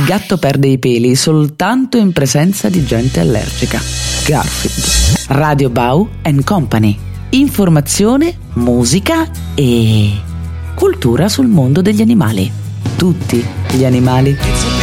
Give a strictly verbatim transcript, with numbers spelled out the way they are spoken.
Il gatto perde i peli soltanto in presenza di gente allergica. Garfield. Radio Bau and Company. Informazione, musica e cultura sul mondo degli animali. Tutti gli animali.